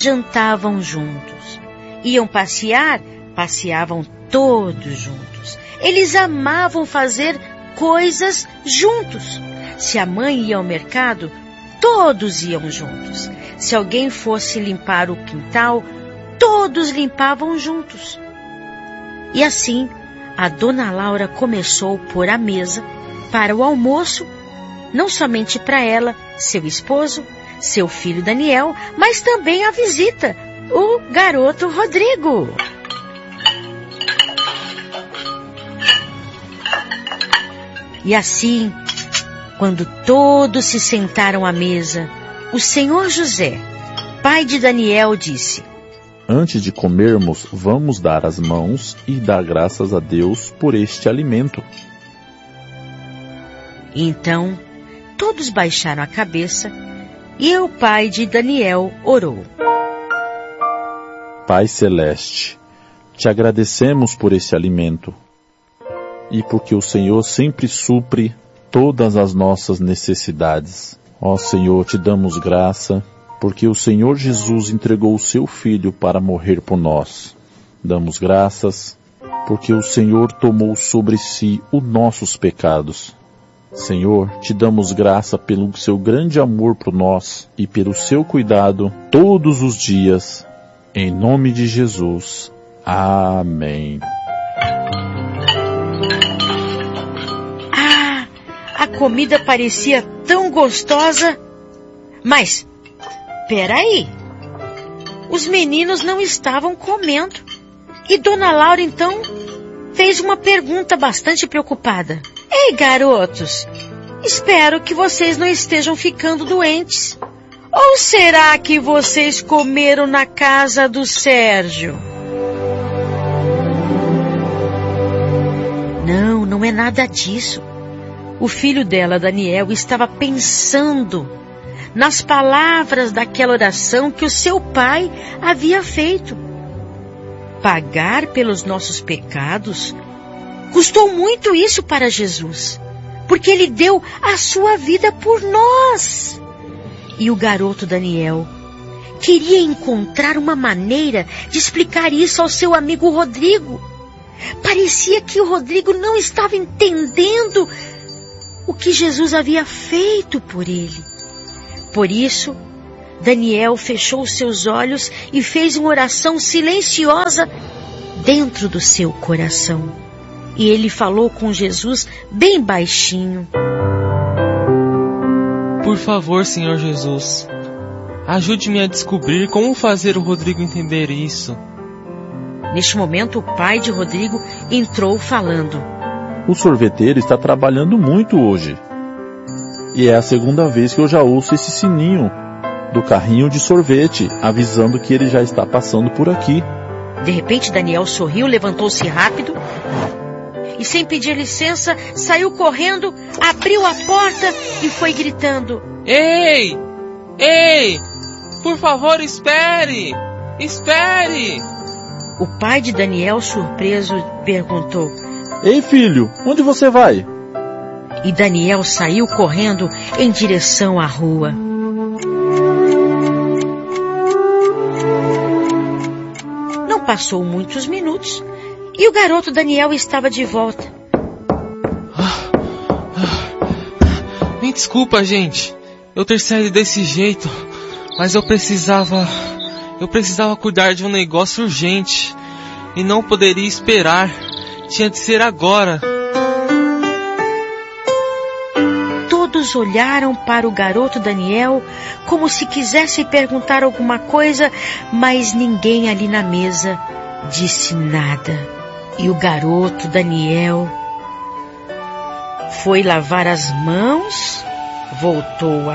jantavam juntos. Iam passear, passeavam todos juntos. Eles amavam fazer coisas juntos. Se a mãe ia ao mercado, todos iam juntos. Se alguém fosse limpar o quintal, todos limpavam juntos. E assim, a dona Laura começou a pôr a mesa para o almoço, não somente para ela, seu esposo, seu filho Daniel, mas também a visita, o garoto Rodrigo. E assim, quando todos se sentaram à mesa, o senhor José, pai de Daniel, disse: Antes de comermos, vamos dar as mãos e dar graças a Deus por este alimento. Então, todos baixaram a cabeça e o pai de Daniel orou. Pai Celeste, te agradecemos por este alimento e porque o Senhor sempre supre todas as nossas necessidades. Ó Senhor, te damos graça porque o Senhor Jesus entregou o seu Filho para morrer por nós. Damos graças porque o Senhor tomou sobre si os nossos pecados. Senhor, te damos graça pelo seu grande amor por nós e pelo seu cuidado todos os dias. Em nome de Jesus. Amém. A comida parecia tão gostosa, mas, peraí, os meninos não estavam comendo. E Dona Laura então fez uma pergunta bastante preocupada. Ei, garotos, espero que vocês não estejam ficando doentes. Ou será que vocês comeram na casa do Sérgio? Não é nada disso. O filho dela, Daniel, estava pensando nas palavras daquela oração que o seu pai havia feito. Pagar pelos nossos pecados? Custou muito isso para Jesus, porque ele deu a sua vida por nós. E o garoto Daniel queria encontrar uma maneira de explicar isso ao seu amigo Rodrigo. Parecia que o Rodrigo não estava entendendo o que Jesus havia feito por ele. Por isso, Daniel fechou seus olhos e fez uma oração silenciosa dentro do seu coração. E ele falou com Jesus bem baixinho. Por favor, Senhor Jesus, ajude-me a descobrir como fazer o Rodrigo entender isso. Neste momento, o pai de Rodrigo entrou falando. O sorveteiro está trabalhando muito hoje. E é a segunda vez que eu já ouço esse sininho do carrinho de sorvete, avisando que ele já está passando por aqui. De repente, Daniel sorriu, levantou-se rápido e, sem pedir licença, saiu correndo, abriu a porta e foi gritando. Ei! Ei! Por favor, espere! Espere! O pai de Daniel, surpreso, perguntou. Ei, filho, onde você vai? E Daniel saiu correndo em direção à rua. Não passou muitos minutos e o garoto Daniel estava de volta. Me desculpa, gente, eu ter saído desse jeito, mas eu precisava cuidar de um negócio urgente e não poderia esperar. Tinha de ser agora. Todos olharam para o garoto Daniel como se quisessem perguntar alguma coisa, mas ninguém ali na mesa disse nada. E o garoto Daniel foi lavar as mãos, voltou